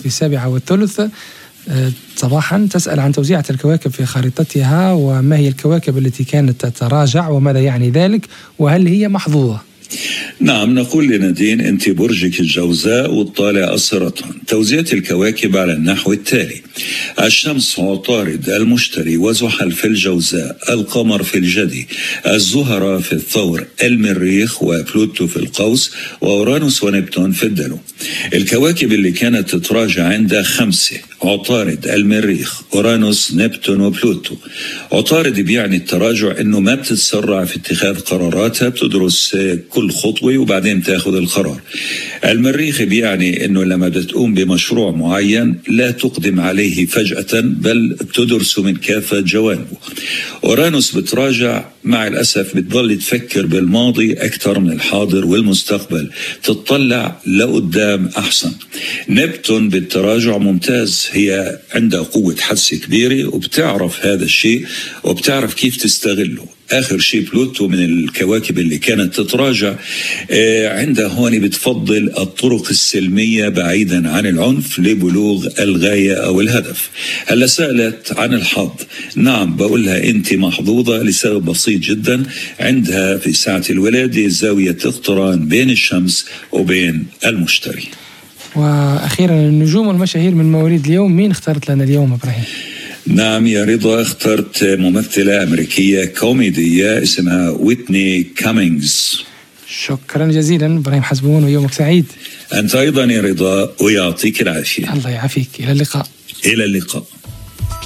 في 7:03 صباحا، تسأل عن توزيعة الكواكب في خارطتها، وما هي الكواكب التي كانت تتراجع وماذا يعني ذلك، وهل هي محظوظة؟ نعم، نقول لنادين أنت برجك الجوزاء والطالع السرطان. توزيع الكواكب على النحو التالي: الشمس عطارد، المشتري وزحل في الجوزاء، القمر في الجدي، الزهرة في الثور، المريخ وبلوتو في القوس، وأورانوس ونبتون في الدلو. الكواكب اللي كانت تتراجع عندها 5: عطارد، المريخ، أورانوس، نبتون وبلوتو. عطارد بيعني التراجع إنه ما بتتسرع في اتخاذ قراراتها، بتدرس كل خطوة وبعدين تاخذ القرار. المريخ بيعني إنه لما بتقوم بمشروع معين لا تقدم عليه فجأة، بل بتدرسه من كافة جوانبه. أورانوس بتراجع مع الأسف، بتضل تفكر بالماضي أكثر من الحاضر والمستقبل، تتطلع لقدام أحسن. نبتون بالتراجع ممتاز، هي عندها قوة حدس كبيرة وبتعرف هذا الشيء وبتعرف كيف تستغله. آخر شيء بلوتو من الكواكب اللي كانت تتراجع، عندها هون بتفضل الطرق السلمية بعيدا عن العنف لبلوغ الغاية أو الهدف. هلا سألت عن الحظ، نعم بقولها أنت محظوظة لسبب بسيط جدا، عندها في ساعة الولادة زاوية اقتران بين الشمس وبين المشتري. وأخيرا النجوم والمشاهير من مواليد اليوم، مين اخترت لنا اليوم إبراهيم؟ نعم يا رضا، اخترت ممثلة أمريكية كوميدية اسمها ويتني كامينغز. شكرا جزيلا إبراهيم حسبون، ويومك سعيد. أنت أيضا يا رضا، ويعطيك العافية. الله يعافيك، إلى اللقاء. إلى اللقاء.